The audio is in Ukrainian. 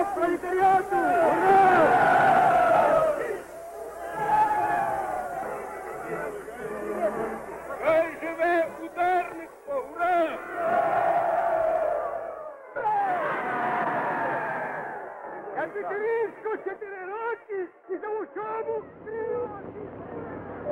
пролетариату! Ура! Хай живе ударництво! Ура! Я Петерівську 4 роки і за учобу 3 роки!